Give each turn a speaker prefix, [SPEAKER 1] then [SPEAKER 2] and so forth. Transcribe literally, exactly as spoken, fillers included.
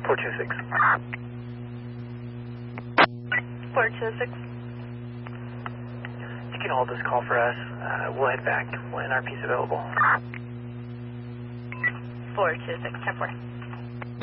[SPEAKER 1] four two six.
[SPEAKER 2] four two six.
[SPEAKER 1] You can hold this call for us. Uh, we'll head back when our piece is available.
[SPEAKER 2] four two six, ten four.